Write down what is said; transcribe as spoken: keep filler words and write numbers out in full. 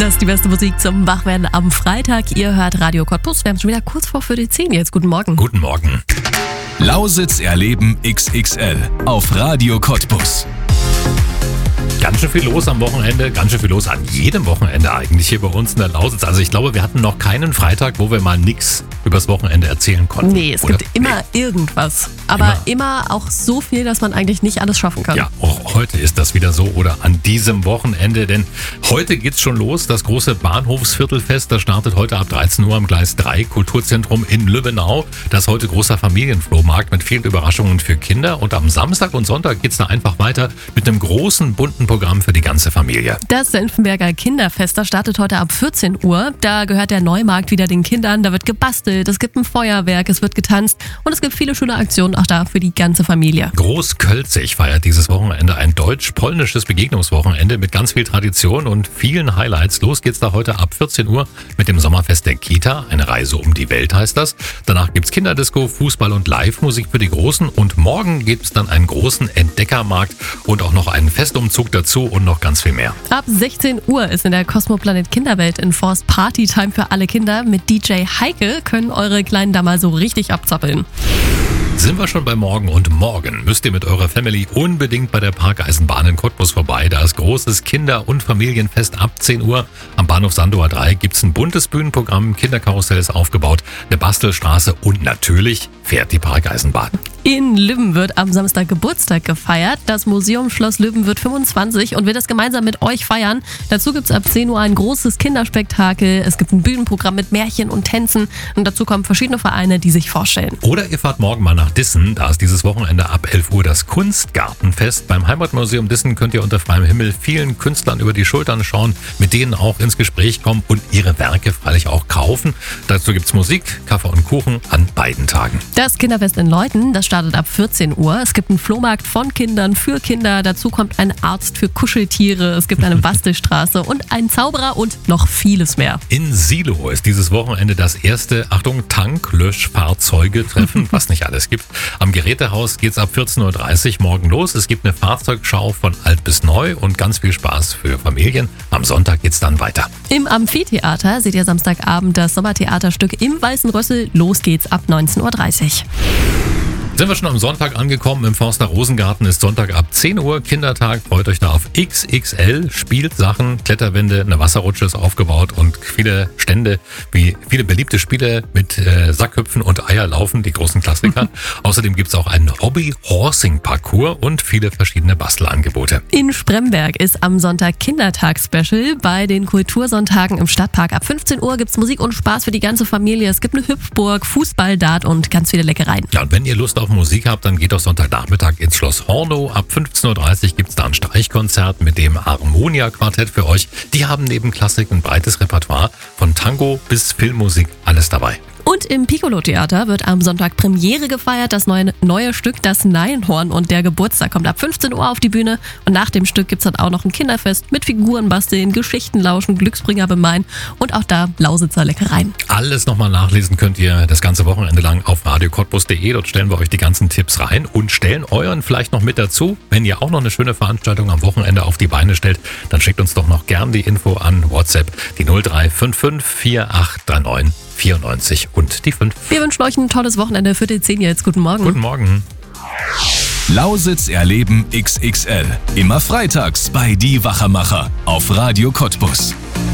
Das ist die beste Musik zum Wachwerden am Freitag. Ihr hört Radio Cottbus. Wir haben schon wieder kurz vor für die zehn jetzt. Guten Morgen. Guten Morgen. Lausitz erleben X X L auf Radio Cottbus. Ganz schön viel los am Wochenende, ganz schön viel los an jedem Wochenende eigentlich hier bei uns in der Lausitz. Also ich glaube, wir hatten noch keinen Freitag, wo wir mal nichts übers Wochenende erzählen konnten. Nee, es oder? gibt immer nee. irgendwas. Aber immer. immer auch so viel, dass man eigentlich nicht alles schaffen kann. Ja, auch heute ist das wieder so oder an diesem Wochenende, denn heute geht's schon los. Das große Bahnhofsviertelfest, das startet heute ab dreizehn Uhr am Gleis drei, Kulturzentrum in Lübbenau. Das ist heute großer Familienflohmarkt mit vielen Überraschungen für Kinder. Und am Samstag und Sonntag geht's da einfach weiter mit einem großen, bunten Programm für die ganze Familie. Das Senftenberger Kinderfest, das startet heute ab vierzehn Uhr. Da gehört der Neumarkt wieder den Kindern. Da wird gebastelt, es gibt ein Feuerwerk, es wird getanzt und es gibt viele schöne Aktionen auch da für die ganze Familie. Großkölzig feiert dieses Wochenende ein deutsch-polnisches Begegnungswochenende mit ganz viel Tradition und vielen Highlights. Los geht's da heute ab vierzehn Uhr mit dem Sommerfest der Kita. Eine Reise um die Welt heißt das. Danach gibt's Kinderdisco, Fußball und Live-Musik für die Großen. Und morgen gibt's dann einen großen Entdeckermarkt und auch noch einen Festumzug dazu und noch ganz viel mehr. Ab sechzehn Uhr ist in der Cosmoplanet Kinderwelt in Forst Partytime für alle Kinder. Mit D J Heike können eure Kleinen da mal so richtig abzappeln. Sind wir schon bei morgen und morgen müsst ihr mit eurer Family unbedingt bei der Parkeisenbahn in Cottbus vorbei. Da ist großes Kinder- und Familienfest ab zehn Uhr. Am Bahnhof Sandower drei gibt's ein buntes Bühnenprogramm, Kinderkarussell ist aufgebaut, eine Bastelstraße und natürlich fährt die Parkeisenbahn. In Lübben wird am Samstag Geburtstag gefeiert. Das Museum Schloss Lübben wird fünfundzwanzig und wird das gemeinsam mit euch feiern. Dazu gibt's ab zehn Uhr ein großes Kinderspektakel. Es gibt ein Bühnenprogramm mit Märchen und Tänzen und dazu kommen verschiedene Vereine, die sich vorstellen. Oder ihr fahrt morgen mal nach Dissen. Da ist dieses Wochenende ab elf Uhr das Kunstgartenfest. Beim Heimatmuseum Dissen könnt ihr unter freiem Himmel vielen Künstlern über die Schultern schauen, mit denen auch ins Gespräch kommen und ihre Werke freilich auch kaufen. Dazu gibt's Musik, Kaffee und Kuchen an beiden Tagen. Das Kinderfest in Leuthen, das startet ab vierzehn Uhr. Es gibt einen Flohmarkt von Kindern für Kinder. Dazu kommt ein Arzt für Kuscheltiere. Es gibt eine Bastelstraße und einen Zauberer und noch vieles mehr. In Silo ist dieses Wochenende das erste, Achtung, Tanklöschfahrzeuge-Treffen, was nicht alles gibt. Am Gerätehaus geht's ab vierzehn Uhr dreißig morgen los. Es gibt eine Fahrzeugschau von alt bis neu und ganz viel Spaß für Familien. Am Sonntag geht's dann weiter. Im Amphitheater seht ihr Samstagabend das Sommertheaterstück im Weißen Rössel. Los geht's ab neunzehn Uhr dreißig. Sind wir schon am Sonntag angekommen. Im Forster Rosengarten ist Sonntag ab zehn Uhr Kindertag. Freut euch da auf X X L. Spielsachen, Kletterwände, eine Wasserrutsche ist aufgebaut und viele Stände, wie viele beliebte Spiele mit äh, Sackhüpfen und Eierlaufen, die großen Klassiker. Außerdem gibt's auch einen Hobby-Horsing-Parcours und viele verschiedene Bastelangebote. In Spremberg ist am Sonntag Kindertag-Special. Bei den Kultursonntagen im Stadtpark ab fünfzehn Uhr gibt's Musik und Spaß für die ganze Familie. Es gibt eine Hüpfburg, Fußball, Dart und ganz viele Leckereien. Ja, und wenn ihr Lust auf Musik habt, dann geht doch Sonntagnachmittag ins Schloss Hornow. Ab fünfzehn Uhr dreißig gibt's da ein Streichkonzert mit dem Harmonia-Quartett für euch. Die haben neben Klassik ein breites Repertoire von Tango bis Filmmusik, alles dabei. Und im Piccolo-Theater wird am Sonntag Premiere gefeiert. Das neue, neue Stück, das Neinhorn und der Geburtstag, kommt ab fünfzehn Uhr auf die Bühne. Und nach dem Stück gibt's dann auch noch ein Kinderfest mit Figuren basteln, Geschichten lauschen, Glücksbringer bemeinen und auch da Lausitzer Leckereien. Alles nochmal nachlesen könnt ihr das ganze Wochenende lang auf radio cottbus punkt de. Dort stellen wir euch die ganzen Tipps rein und stellen euren vielleicht noch mit dazu. Wenn ihr auch noch eine schöne Veranstaltung am Wochenende auf die Beine stellt, dann schickt uns doch noch gern die Info an WhatsApp, die null drei fünf fünf vier acht drei neun vierundneunzig und die fünf. Wir wünschen euch ein tolles Wochenende für die zehn jetzt. Guten Morgen. Guten Morgen. Lausitz erleben X X L. Immer freitags bei Die Wachemacher auf Radio Cottbus.